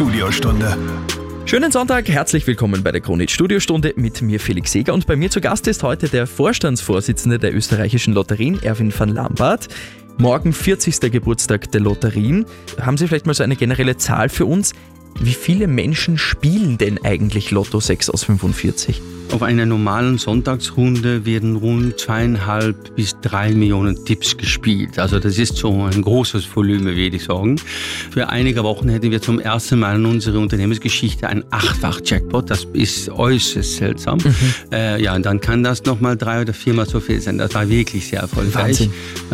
Studiostunde. Schönen Sonntag, herzlich willkommen bei der Krone-Hit-Studiostunde mit mir Felix Seger und bei mir zu Gast ist heute der Vorstandsvorsitzende der österreichischen Lotterien, Erwin van Lambart. Morgen 40. Geburtstag der Lotterien. Haben Sie vielleicht mal so eine generelle Zahl für uns? Wie viele Menschen spielen denn eigentlich Lotto 6 aus 45? Auf einer normalen Sonntagsrunde werden rund 2,5 bis 3 Millionen Tipps gespielt. Also das ist so ein großes Volumen, würde ich sagen. Für einige Wochen hätten wir zum ersten Mal in unserer Unternehmensgeschichte ein 8-fach-Jackpot. Das ist äußerst seltsam. Und dann kann das nochmal 3 oder 4 Mal so viel sein. Das war wirklich sehr erfolgreich.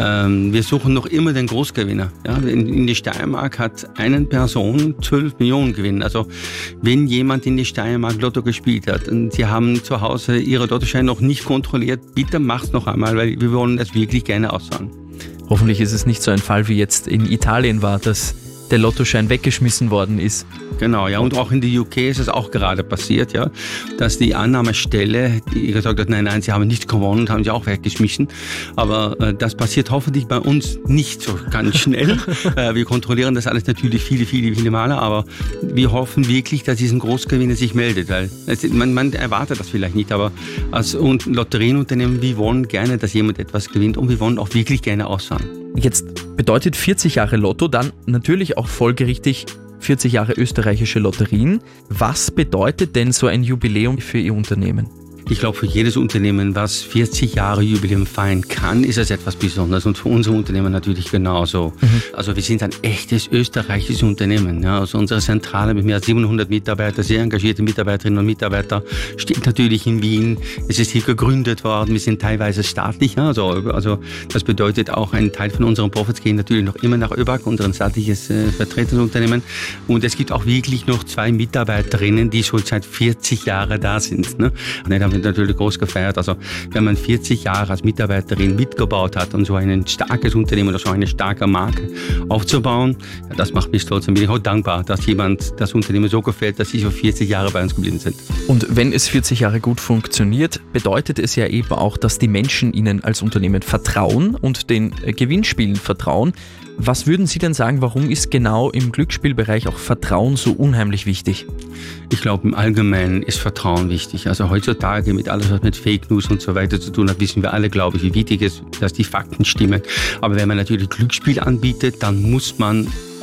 Wir suchen noch immer den Großgewinner. Ja, in die Steiermark hat eine Person 12 Millionen gewinnen. Also wenn jemand in die Steiermark Lotto gespielt hat und Sie haben zu Hause Ihre Lottoscheine noch nicht kontrolliert, bitte macht's noch einmal, weil wir wollen das wirklich gerne aussagen. Hoffentlich ist es nicht so ein Fall wie jetzt in Italien war, dass der Lottoschein weggeschmissen worden ist. Genau, ja, und auch in der UK ist es auch gerade passiert, ja, dass die Annahmestelle, die gesagt hat, nein, sie haben nichts gewonnen, haben sie auch weggeschmissen. Aber das passiert hoffentlich bei uns nicht so ganz schnell. Wir kontrollieren das alles natürlich viele Male, aber wir hoffen wirklich, dass diesen Großgewinner sich meldet, weil man erwartet das vielleicht nicht, aber als Lotterienunternehmen, wir wollen gerne, dass jemand etwas gewinnt und wir wollen auch wirklich gerne auszahlen. Jetzt bedeutet 40 Jahre Lotto dann natürlich auch folgerichtig 40 Jahre österreichische Lotterien. Was bedeutet denn so ein Jubiläum für Ihr Unternehmen? Ich glaube, für jedes Unternehmen, was 40 Jahre Jubiläum feiern kann, ist es etwas Besonderes und für unser Unternehmen natürlich genauso. Also wir sind ein echtes österreichisches Unternehmen. Ja. Also unsere Zentrale mit mehr als 700 Mitarbeitern, sehr engagierte Mitarbeiterinnen und Mitarbeiter, steht natürlich in Wien. Es ist hier gegründet worden, wir sind teilweise staatlich. Ja. Also das bedeutet auch, ein Teil von unseren Profits gehen natürlich noch immer nach ÖBAG, unser staatliches Vertretungsunternehmen. Und es gibt auch wirklich noch 2 Mitarbeiterinnen, die schon seit 40 Jahren da sind. Ne. Natürlich groß gefeiert. Also wenn man 40 Jahre als Mitarbeiterin mitgebaut hat und so ein starkes Unternehmen oder so eine starke Marke aufzubauen, ja, das macht mich stolz und bin ich auch dankbar, dass jemand das Unternehmen so gefällt, dass sie so 40 Jahre bei uns geblieben sind. Und wenn es 40 Jahre gut funktioniert, bedeutet es ja eben auch, dass die Menschen Ihnen als Unternehmen vertrauen und den Gewinnspielen vertrauen. Was würden Sie denn sagen, warum ist genau im Glücksspielbereich auch Vertrauen so unheimlich wichtig? Ich glaube, im Allgemeinen ist Vertrauen wichtig. Also heutzutage mit alles, was mit Fake News und so weiter zu tun hat, wissen wir alle, glaube ich, wie wichtig es ist, dass die Fakten stimmen. Aber wenn man natürlich Glücksspiel anbietet, dann muss man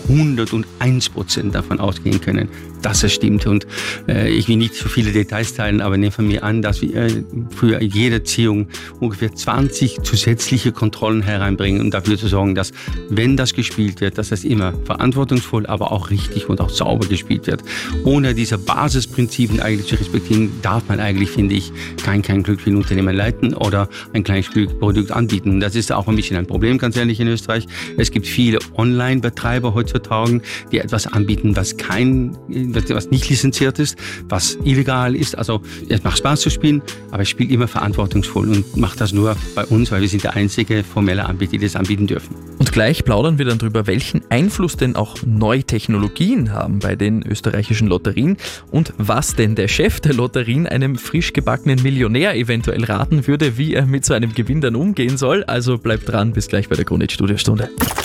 101% davon ausgehen können, dass es stimmt. Und ich will nicht so viele Details teilen, aber nehmen von mir an, dass wir für jede Ziehung ungefähr 20 zusätzliche Kontrollen hereinbringen, um dafür zu sorgen, dass, wenn das gespielt wird, dass das immer verantwortungsvoll, aber auch richtig und auch sauber gespielt wird. Ohne diese Basisprinzipien eigentlich zu respektieren, darf man eigentlich, finde ich, kein Glücksspielunternehmen leiten oder ein kleines Glücksspielprodukt anbieten. Und das ist auch ein bisschen ein Problem, ganz ehrlich, in Österreich. Es gibt viele Online-Betreiber heutzutage, die etwas anbieten, was nicht lizenziert ist, was illegal ist. Also es macht Spaß zu spielen, aber es spielt immer verantwortungsvoll und macht das nur bei uns, weil wir sind der einzige formelle Anbieter, die das anbieten dürfen. Und gleich plaudern wir dann darüber, welchen Einfluss denn auch neue Technologien haben bei den österreichischen Lotterien und was denn der Chef der Lotterien einem frisch gebackenen Millionär eventuell raten würde, wie er mit so einem Gewinn dann umgehen soll. Also bleibt dran, bis gleich bei der Krone-Hit-Studiostunde.